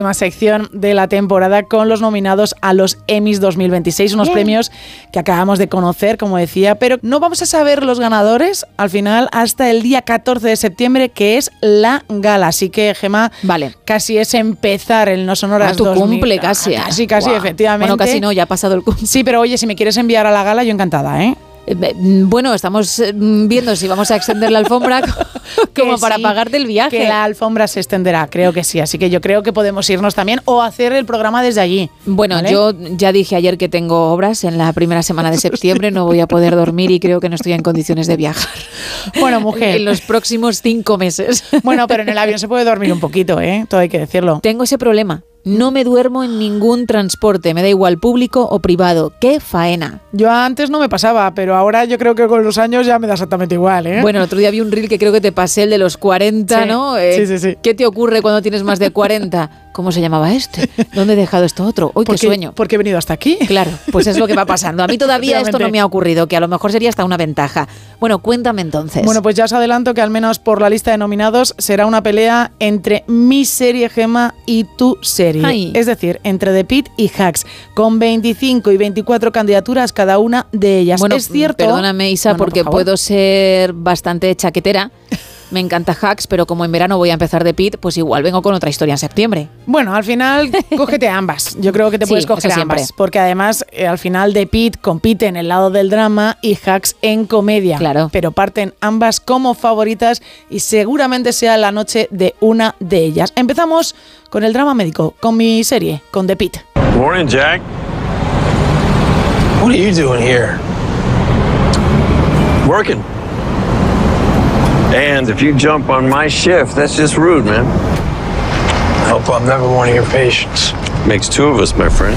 Sección de la temporada con los nominados a los Emmys 2026, unos premios que acabamos de conocer, como decía, pero no vamos a saber los ganadores al final hasta el día 14 de septiembre, que es la gala. Así que, Gemma, casi es empezar el No Sonoras 2000. Tu cumple casi. Casi, wow. Efectivamente. Bueno, casi no, ya ha pasado el cumple. Sí, pero oye, si me quieres enviar a la gala, yo encantada, ¿eh? Bueno, estamos viendo si vamos a extender la alfombra como para pagarte el viaje. Que la alfombra se extenderá, creo que sí. Así que yo creo que podemos irnos también o hacer el programa desde allí. Bueno, ¿vale? Yo ya dije ayer que tengo obras en la primera semana de septiembre, no voy a poder dormir y creo que no estoy en condiciones de viajar. Bueno, mujer. En los próximos 5 meses. Bueno, pero en el avión se puede dormir un poquito, ¿eh? Todo hay que decirlo. Tengo ese problema. No me duermo en ningún transporte, me da igual público o privado. ¡Qué faena! Yo antes no me pasaba, pero ahora yo creo que con los años ya me da exactamente igual, ¿eh? Bueno, el otro día vi un reel que creo que te pasé, el de los 40, sí, ¿no? Sí. ¿Qué te ocurre cuando tienes más de 40? ¿Cómo se llamaba este? ¿Dónde he dejado esto otro? ¡Uy, qué sueño! ¿Por qué he venido hasta aquí? Claro, pues es lo que va pasando. A mí todavía esto no me ha ocurrido, que a lo mejor sería hasta una ventaja. Bueno, cuéntame entonces. Bueno, pues ya os adelanto que al menos por la lista de nominados será una pelea entre mi serie, Gemma, y tu serie. Ay. Es decir, entre The Pitt y Hacks, con 25 y 24 candidaturas cada una de ellas. Bueno, es cierto. Perdóname, Isa, porque por puedo ser bastante chaquetera. Me encanta Hacks, pero como en verano voy a empezar The Pitt, pues igual vengo con otra historia en septiembre. Bueno, al final, cógete ambas. Yo creo que te puedes coger ambas. Porque además, al final, The Pitt compite en el lado del drama y Hacks en comedia. Claro. Pero parten ambas como favoritas y seguramente sea la noche de una de ellas. Empezamos con el drama médico, con mi serie, con The Pitt. Morning, Jack. What are you doing here? Working. And if you jump on my shift, that's just rude, man. I hope I'm never one of your patients. Makes 2 of us, my friend.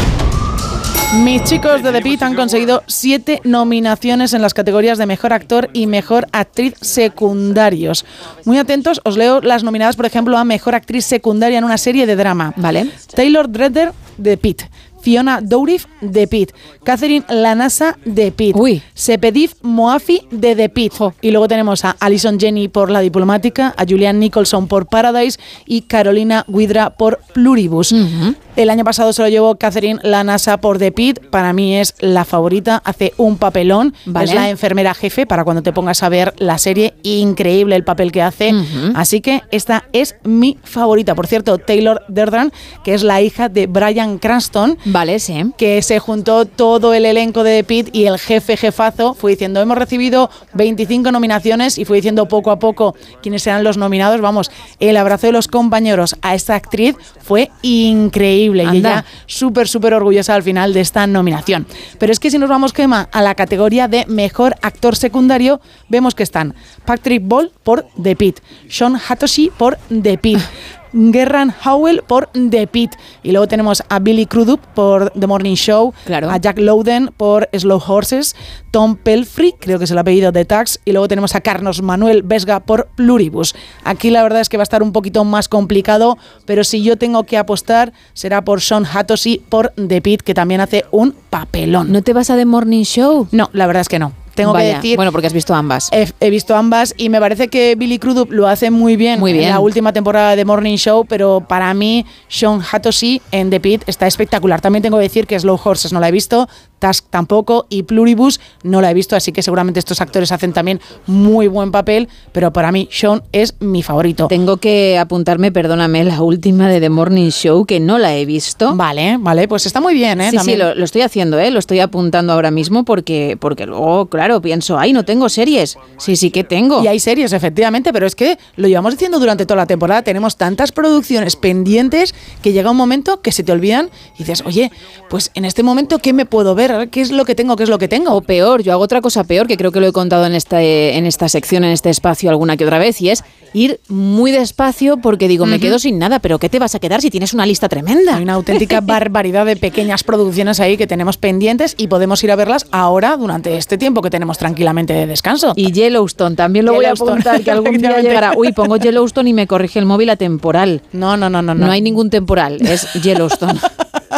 Mis chicos de The Pitt han conseguido 7 nominaciones en las categorías de Mejor Actor y Mejor Actriz Secundarios. Muy atentos, os leo las nominadas, por ejemplo, a Mejor Actriz Secundaria en una serie de drama. Vale. Taylor Dreader, The Pitt. Fiona Dourif, de Pitt. Catherine Lanasa, de Pitt. Sepedif Moafi, de The Pitt. Y luego tenemos a Alison Janney por La Diplomática, a Julianne Nicholson por Paradise y Carolina Guidra por Pluribus. El año pasado se lo llevó Catherine Lanasa por The Pitt. Para mí es la favorita, hace un papelón. Vale. Es la enfermera jefe para cuando te pongas a ver la serie. Increíble el papel que hace. Así que esta es mi favorita. Por cierto, Taylor Derdran, que es la hija de Bryan Cranston. Vale, sí. Que se juntó todo el elenco de The Pitt y el jefazo fue diciendo, hemos recibido 25 nominaciones y fue diciendo poco a poco quiénes eran los nominados. Vamos, el abrazo de los compañeros a esta actriz fue increíble. Anda. Y ella súper orgullosa al final de esta nominación. Pero es que si nos vamos, Gemma, a la categoría de Mejor Actor Secundario, vemos que están Patrick Ball por The Pitt, Sean Hatoshy por The Pitt, Gerran Howell por The Pitt, y luego tenemos a Billy Crudup por The Morning Show, claro, a Jack Lowden por Slow Horses, Tom Pelfrey, creo que es el apellido de Tax, y luego tenemos a Carlos Manuel Vesga por Pluribus. Aquí la verdad es que va a estar un poquito más complicado, pero si yo tengo que apostar será por Sean Hatoshy por The Pitt, que también hace un papelón. ¿No te vas a The Morning Show? No, la verdad es que no. Tengo que decir, bueno, porque has visto ambas. He visto ambas y me parece que Billy Crudup lo hace muy bien en la última temporada de Morning Show, pero para mí Sean Hatoshy en The Pitt está espectacular. También tengo que decir que Slow Horses no la he visto, Task tampoco y Pluribus no la he visto, así que seguramente estos actores hacen también muy buen papel, pero para mí Sean es mi favorito. Tengo que apuntarme, perdóname, la última de The Morning Show, que no la he visto. Vale, pues está muy bien, ¿eh? Sí, también. sí, lo estoy haciendo, lo estoy apuntando ahora mismo porque luego, claro, pienso, no tengo series. Sí que tengo. Y hay series, efectivamente, pero es que lo llevamos diciendo durante toda la temporada, tenemos tantas producciones pendientes que llega un momento que se te olvidan y dices, oye, pues en este momento, ¿qué me puedo ver? ¿Qué es lo que tengo? O peor, yo hago otra cosa peor, que creo que lo he contado en esta sección, en este espacio alguna que otra vez, y es ir muy despacio porque digo, me quedo sin nada, pero ¿qué te vas a quedar si tienes una lista tremenda? Hay una auténtica barbaridad de pequeñas producciones ahí que tenemos pendientes y podemos ir a verlas ahora durante este tiempo que tenemos tranquilamente de descanso. Y Yellowstone, también lo voy a apuntar, que algún día llegará. Uy, pongo Yellowstone y me corrige el móvil a temporal. No. No hay ningún temporal, es Yellowstone.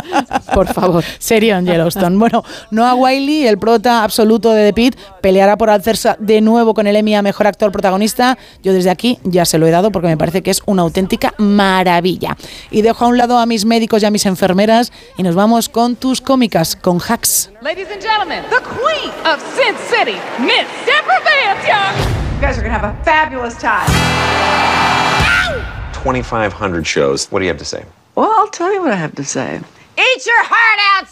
Por favor. Serio en Yellowstone. Bueno, Noah Wyle, el prota absoluto de The Pitt, peleará por alzarse de nuevo con el Emmy a Mejor Actor Protagonista. Yo desde aquí ya se lo he dado porque me parece que es una auténtica maravilla. Y dejo a un lado a mis médicos y a mis enfermeras y nos vamos con tus cómicas, con Hacks. Ladies and gentlemen, the queen of Sin City, Miss Deborah Vance, y'all. You guys are gonna have a fabulous time. 2,500 shows. What do you have to say? Well, I'll tell you what I have to say. Eat your heart out,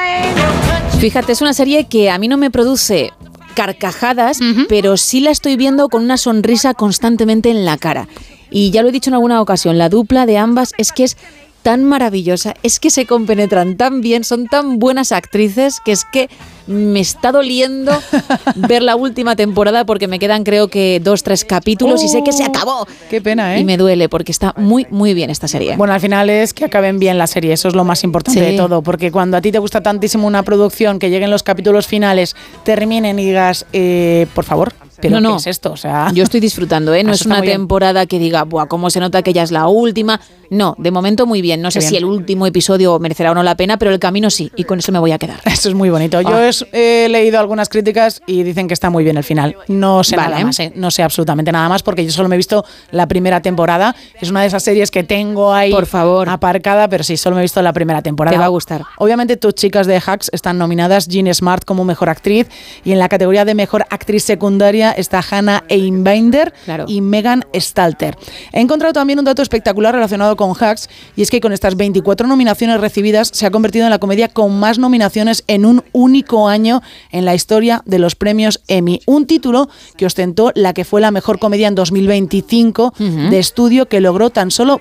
Celine. Fíjate, es una serie que a mí no me produce carcajadas, pero sí la estoy viendo con una sonrisa constantemente en la cara. Y ya lo he dicho en alguna ocasión, la dupla de ambas es que es tan maravillosa, es que se compenetran tan bien, son tan buenas actrices que es que me está doliendo ver la última temporada porque me quedan creo que 2-3 capítulos y sé que se acabó. Qué pena, ¿eh? Y me duele porque está muy, muy bien esta serie. Bueno, al final es que acaben bien la serie, eso es lo más importante de todo, porque cuando a ti te gusta tantísimo una producción, que lleguen los capítulos finales, terminen y digas, por favor, ¿pero qué es esto? O sea, yo estoy disfrutando, no es una temporada que diga, buah, cómo se nota que ya es la última. No, de momento muy bien. No sé si el último episodio merecerá o no la pena, pero el camino sí, y con eso me voy a quedar. Eso es muy bonito. Yo he leído algunas críticas y dicen que está muy bien el final. No sé nada más, no sé absolutamente nada más, porque yo solo me he visto la primera temporada. Es una de esas series que tengo ahí, por favor, aparcada, pero sí, solo me he visto la primera temporada. Te va a gustar. Obviamente tus chicas de Hacks están nominadas, Jean Smart como Mejor Actriz, y en la categoría de Mejor Actriz Secundaria está Hannah Einbinder y Megan Stalter. He encontrado también un dato espectacular relacionado con Hacks, y es que con estas 24 nominaciones recibidas se ha convertido en la comedia con más nominaciones en un único año en la historia de los premios Emmy. Un título que ostentó la que fue la mejor comedia en 2025 de estudio, que logró tan solo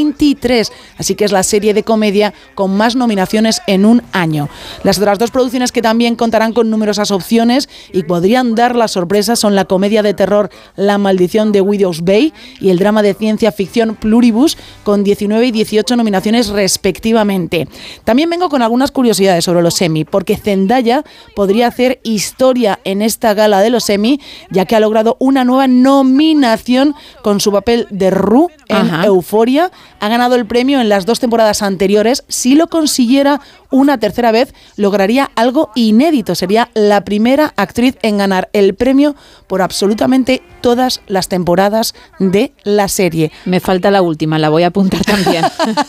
23. Así que es la serie de comedia con más nominaciones en un año. Las otras dos producciones que también contarán con numerosas opciones y podrían dar la sorpresa son la comedia de terror La Maldición de Widow's Bay y el drama de ciencia ficción Pluribus, con 19 y 18 nominaciones respectivamente. También vengo con algunas curiosidades sobre los Emmy, porque Zendaya podría hacer historia en esta gala de los Emmy, ya que ha logrado una nueva nominación con su papel de Rue en Euphoria. Ha ganado el premio en las 2 temporadas anteriores. Si lo consiguiera una tercera vez, lograría algo inédito. Sería la primera actriz en ganar el premio por absolutamente todas las temporadas de la serie. Me falta la última, la voy a apuntar también.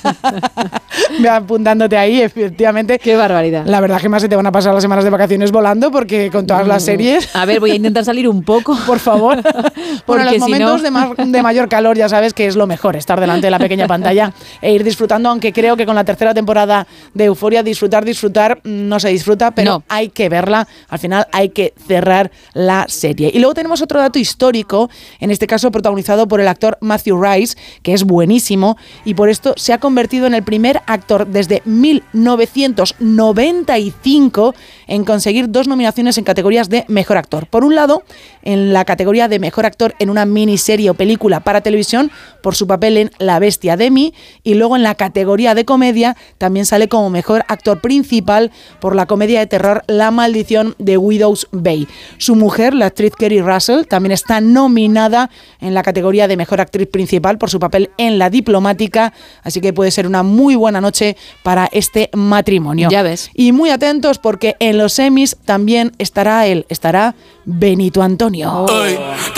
Ve apuntándote ahí, efectivamente. Qué barbaridad. La verdad que más se te van a pasar las semanas de vacaciones volando, porque con todas las series... A ver, voy a intentar salir un poco. Por favor. Bueno, los momentos de mayor calor, ya sabes que es lo mejor, estar delante de la pequeña pantalla e ir disfrutando, aunque creo que con la tercera temporada de Euphoria disfrutar no se disfruta, pero hay que verla. Al final hay que cerrar la serie. Y luego tenemos otro dato histórico, en este caso protagonizado por el actor Matthew Rice, que es buenísimo, y por esto se ha convertido en el primer actor desde 1995 en conseguir 2 nominaciones en categorías de Mejor Actor. Por un lado, en la categoría de Mejor Actor en una miniserie o película para televisión por su papel en La Bestia de Mí, y luego en la categoría de comedia también sale como Mejor Actor Principal por la comedia de terror La Maldición de Widow's Bay. Su mujer, la actriz Kerry Russell, también está nominada en la categoría de Mejor Actriz Principal por su papel en La Diplomática, así que puede ser una muy buena noche para este matrimonio. Ya ves. Y muy atentos, porque en los Emmys también estará Benito Antonio.